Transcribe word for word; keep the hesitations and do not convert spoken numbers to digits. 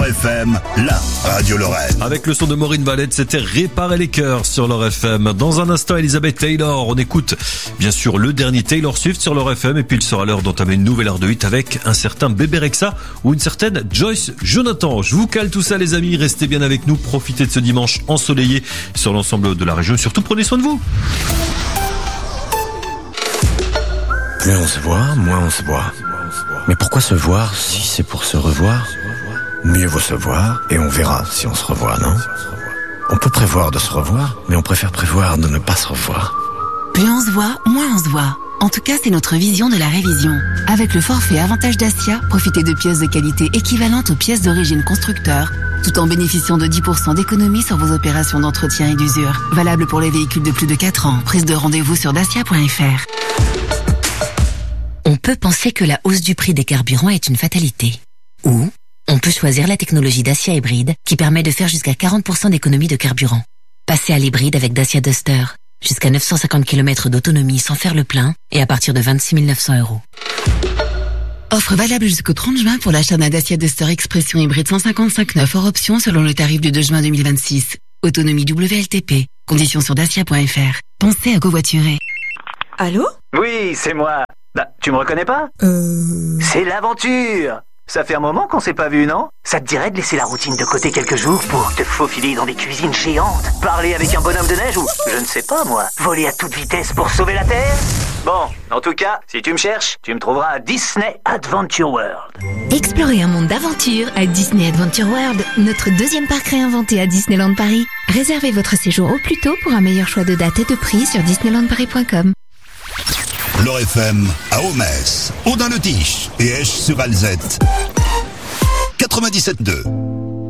L'Or F M, la radio Lorraine. Avec le son de Maureen Valette, c'était Réparer les cœurs sur L'Or F M. Dans un instant, Elizabeth Taylor. On écoute bien sûr le dernier Taylor Swift sur L'Or F M. Et puis il sera l'heure d'entamer une nouvelle heure de hit avec un certain Bébé Rexha ou une certaine Joyce Jonathan. Je vous cale tout ça les amis. Restez bien avec nous. Profitez de ce dimanche ensoleillé sur l'ensemble de la région. Surtout prenez soin de vous. Plus on se voit, moins on se voit. Mais pourquoi se voir si c'est pour se revoir ? Mieux vaut se voir et on verra si on se revoit, non ? On peut prévoir de se revoir, mais on préfère prévoir de ne pas se revoir. Plus on se voit, moins on se voit. En tout cas, c'est notre vision de la révision. Avec le forfait Avantage Dacia, profitez de pièces de qualité équivalentes aux pièces d'origine constructeur, tout en bénéficiant de dix pour cent d'économie sur vos opérations d'entretien et d'usure. Valable pour les véhicules de plus de quatre ans. Prise de rendez-vous sur dacia point f r. On peut penser que la hausse du prix des carburants est une fatalité. Ou on peut choisir la technologie Dacia Hybride qui permet de faire jusqu'à quarante pour cent d'économie de carburant. Passez à l'hybride avec Dacia Duster. Jusqu'à neuf cent cinquante kilomètres d'autonomie sans faire le plein et à partir de vingt-six mille neuf cents euros. Offre valable jusqu'au trente juin pour l'achat d'un Dacia Duster Expression hybride cent cinquante-cinq neuf hors option selon le tarif du deux juin deux mille vingt-six. Autonomie W L T P. Conditions sur dacia point f r. Pensez à covoiturer. Allô ? Oui, c'est moi. Bah, tu me reconnais pas ? Euh... C'est l'aventure. Ça fait un moment qu'on s'est pas vu, non ? Ça te dirait de laisser la routine de côté quelques jours pour te faufiler dans des cuisines géantes, parler avec un bonhomme de neige ou, je ne sais pas moi, voler à toute vitesse pour sauver la Terre ? Bon, en tout cas, si tu me cherches, tu me trouveras à Disney Adventure World. Explorez un monde d'aventure à Disney Adventure World, notre deuxième parc réinventé à Disneyland Paris. Réservez votre séjour au plus tôt pour un meilleur choix de date et de prix sur disneyland paris point com. L'Or F M à Aumez, Audun-le-Tiche et Esch-sur-Alzette. quatre-vingt-dix-sept deux.